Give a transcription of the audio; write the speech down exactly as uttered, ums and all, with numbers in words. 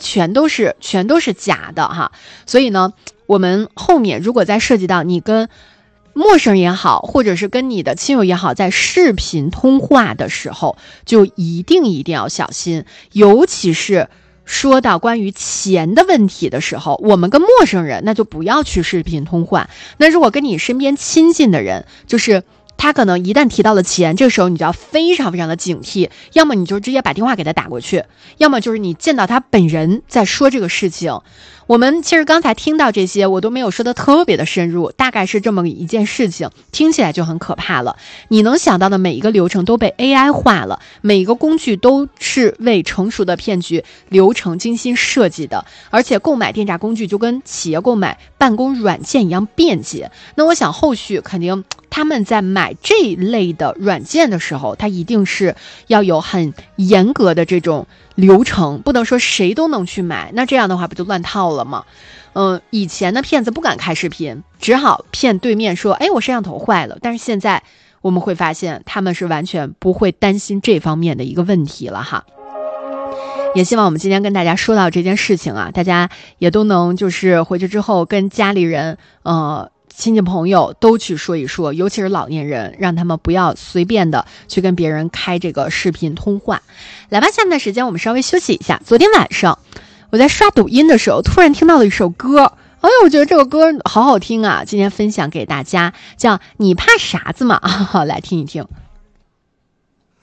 全都是全都是假的哈。所以呢，我们后面如果再涉及到你跟陌生人也好，或者是跟你的亲友也好，在视频通话的时候，就一定一定要小心，尤其是说到关于钱的问题的时候，我们跟陌生人那就不要去视频通话。那如果跟你身边亲近的人，就是他可能一旦提到了钱，这个时候你就要非常非常的警惕，要么你就直接把电话给他打过去，要么就是你见到他本人在说这个事情。我们其实刚才听到这些，我都没有说的特别的深入，大概是这么一件事情，听起来就很可怕了。你能想到的每一个流程都被 A I 化了，每一个工具都是为成熟的骗局流程精心设计的，而且购买电诈工具就跟企业购买办公软件一样便捷。那我想后续肯定他们在买这一类的软件的时候，他一定是要有很严格的这种流程，不能说谁都能去买，那这样的话不就乱套了吗？嗯，以前的骗子不敢开视频，只好骗对面说，哎，我摄像头坏了。但是现在我们会发现，他们是完全不会担心这方面的一个问题了哈。也希望我们今天跟大家说到这件事情啊，大家也都能就是回去之后跟家里人，呃。亲戚朋友都去说一说，尤其是老年人，让他们不要随便的去跟别人开这个视频通话。来吧，下面的时间我们稍微休息一下。昨天晚上我在刷抖音的时候，突然听到了一首歌，哎呦，我觉得这个歌好好听啊！今天分享给大家，叫《你怕啥子嘛》，来听一听。